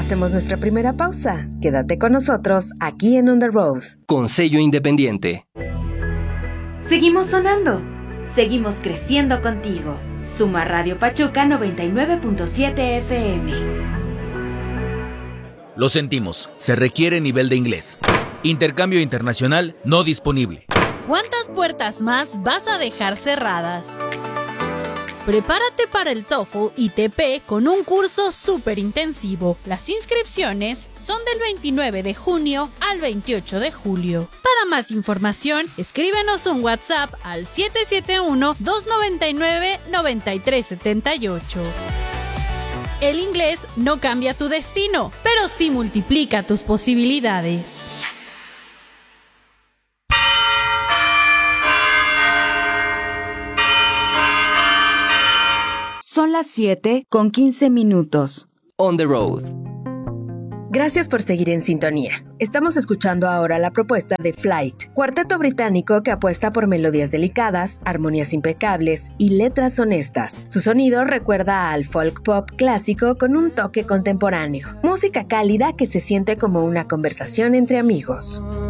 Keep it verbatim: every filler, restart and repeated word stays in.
hacemos nuestra primera pausa. Quédate con nosotros aquí en On The Road. Con sello independiente. Seguimos sonando. Seguimos creciendo contigo. Suma Radio Pachuca noventa y nueve punto siete F M. Lo sentimos. Se requiere nivel de inglés. Intercambio internacional no disponible. ¿Cuántas puertas más vas a dejar cerradas? Prepárate para el TOEFL I T P con un curso súper intensivo. Las inscripciones son del veintinueve de junio al veintiocho de julio. Para más información, escríbenos un WhatsApp al siete siete uno, dos nueve nueve, nueve tres siete ocho. El inglés no cambia tu destino, pero sí multiplica tus posibilidades. Son las siete con quince minutos. On the Road. Gracias por seguir en sintonía. Estamos escuchando ahora la propuesta de Flight, cuarteto británico que apuesta por melodías delicadas, armonías impecables y letras honestas. Su sonido recuerda al folk pop clásico con un toque contemporáneo. Música cálida que se siente como una conversación entre amigos.